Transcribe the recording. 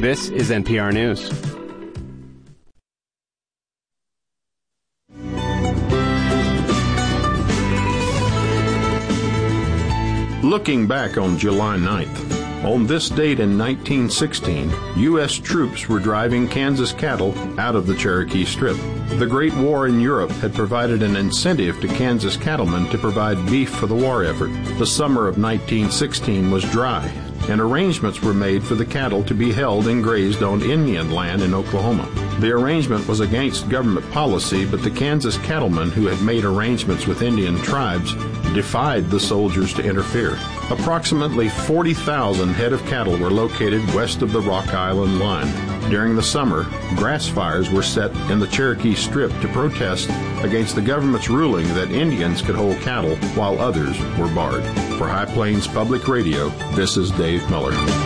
This is NPR News. Looking back on July 9th, on this date in 1916, U.S. troops were driving Kansas cattle out of the Cherokee Strip. The Great War in Europe had provided an incentive to Kansas cattlemen to provide beef for the war effort. The summer of 1916 was dry, and arrangements were made for the cattle to be held and grazed on Indian land in Oklahoma. The arrangement was against government policy, but the Kansas cattlemen who had made arrangements with Indian tribes defied the soldiers to interfere. Approximately 40,000 head of cattle were located west of the Rock Island line. During the summer, grass fires were set in the Cherokee Strip to protest against the government's ruling that Indians could hold cattle while others were barred. For High Plains Public Radio, this is Dave Miller.